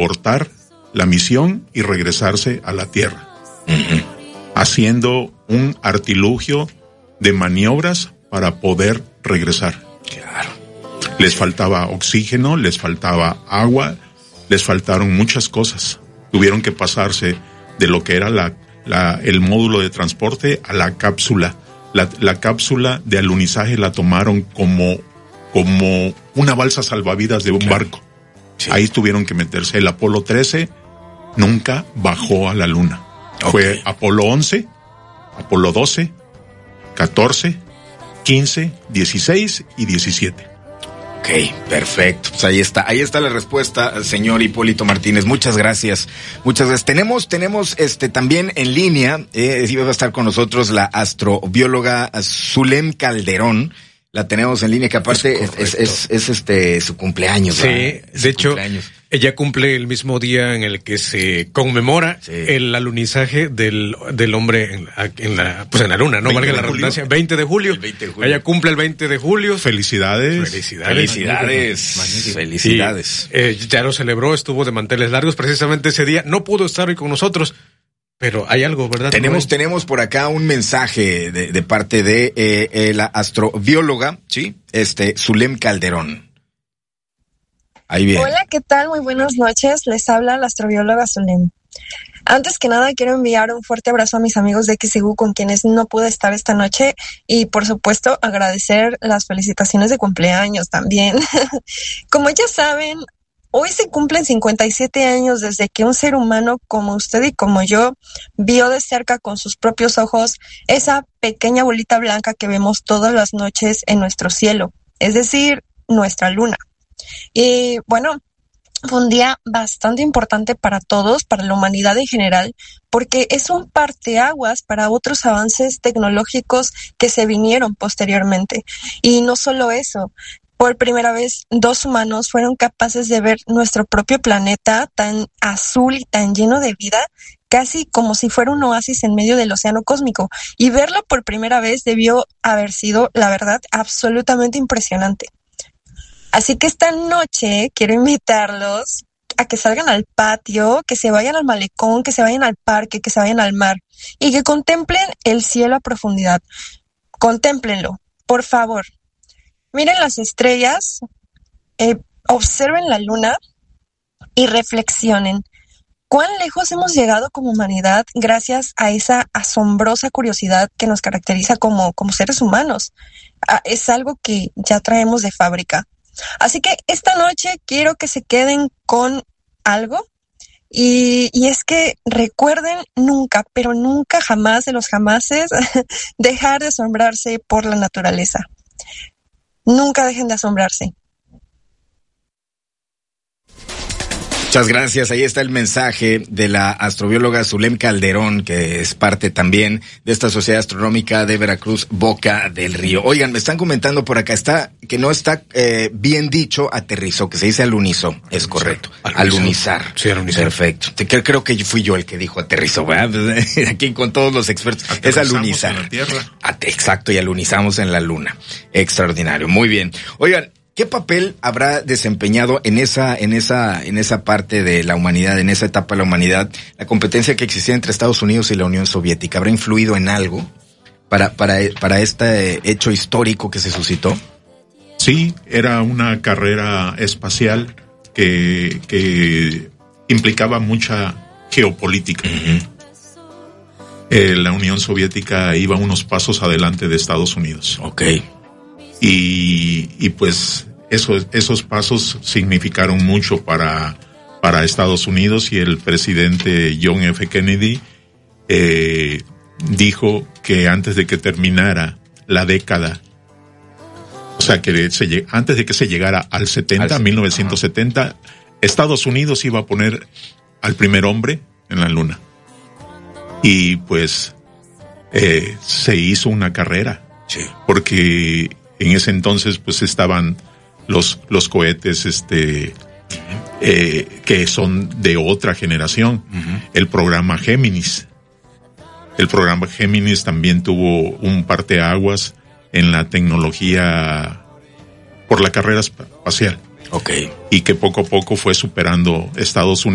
abortar la misión y regresarse a la Tierra, haciendo un artilugio de maniobras para poder regresar. Claro. Les faltaba oxígeno, les faltaba agua, les faltaron muchas cosas. Tuvieron que pasarse de lo que era el módulo de transporte a la cápsula. La cápsula de alunizaje la tomaron como una balsa salvavidas de un barco. Sí. Ahí tuvieron que meterse. El Apolo 13 nunca bajó a la Luna. Okay. Fue Apolo 11, Apolo 12, 14, 15, 16 y 17. Ok, perfecto. Pues ahí está la respuesta, señor Hipólito Martínez. Muchas gracias. Tenemos también en línea, iba a estar con nosotros la astrobióloga Zulem Calderón. La tenemos en línea, que aparte es su cumpleaños. Sí, de hecho, ella cumple el mismo día en el que se conmemora el alunizaje del hombre en la luna, ¿no? Valga la redundancia, 20 de julio. El 20 de julio. Ella cumple el 20 de julio. Felicidades. Ya lo celebró, estuvo de manteles largos precisamente ese día. No pudo estar hoy con nosotros. Pero hay algo, ¿verdad? Tenemos por acá un mensaje de parte de la astrobióloga, ¿sí? Zulem Calderón. Ahí viene. Hola, ¿qué tal? Muy buenas noches. Les habla la astrobióloga Zulem. Antes que nada, quiero enviar un fuerte abrazo a mis amigos de XCU con quienes no pude estar esta noche y, por supuesto, agradecer las felicitaciones de cumpleaños también. Como ya saben, hoy se cumplen 57 años desde que un ser humano como usted y como yo vio de cerca con sus propios ojos esa pequeña bolita blanca que vemos todas las noches en nuestro cielo, es decir, nuestra luna. Y bueno, fue un día bastante importante para todos, para la humanidad en general, porque es un parteaguas para otros avances tecnológicos que se vinieron posteriormente. Y no solo eso, por primera vez, 2 humanos fueron capaces de ver nuestro propio planeta tan azul y tan lleno de vida, casi como si fuera un oasis en medio del océano cósmico. Y verlo por primera vez debió haber sido, la verdad, absolutamente impresionante. Así que esta noche quiero invitarlos a que salgan al patio, que se vayan al malecón, que se vayan al parque, que se vayan al mar y que contemplen el cielo a profundidad. Contémplenlo, por favor. Miren las estrellas, observen la luna y reflexionen. ¿Cuán lejos hemos llegado como humanidad gracias a esa asombrosa curiosidad que nos caracteriza como seres humanos? Es algo que ya traemos de fábrica. Así que esta noche quiero que se queden con algo y es que recuerden nunca, pero nunca jamás de los jamases, dejar de asombrarse por la naturaleza. Nunca dejen de asombrarse. Muchas gracias. Ahí está el mensaje de la astrobióloga Zulem Calderón, que es parte también de esta Sociedad Astronómica de Veracruz, Boca del Río. Oigan, me están comentando por acá, que no está bien dicho aterrizó, que se dice alunizó. Es correcto. Alunizar. Sí, alunizar. Perfecto. Creo que fui yo el que dijo aterrizó, ¿verdad? Aquí con todos los expertos. Es alunizar. En la Tierra. Exacto, y alunizamos en la Luna. Extraordinario. Muy bien. Oigan, ¿qué papel habrá desempeñado en esa parte de la humanidad, en esa etapa de la humanidad, la competencia que existía entre Estados Unidos y la Unión Soviética? ¿Habrá influido en algo para este hecho histórico que se suscitó? Sí, era una carrera espacial que implicaba mucha geopolítica. La Unión Soviética iba unos pasos adelante de Estados Unidos. Okay. Y pues esos pasos significaron mucho para Estados Unidos, y el presidente John F. Kennedy dijo que antes de que terminara la década, o sea, que antes de que se llegara al 1970, Estados Unidos iba a poner al primer hombre en la Luna. Y pues se hizo una carrera. Sí. Porque en ese entonces pues estaban los cohetes que son de otra generación. El programa Géminis. El programa Géminis también tuvo un parteaguas en la tecnología por la carrera espacial. Okay. Y que poco a poco fue superando Estados Unidos.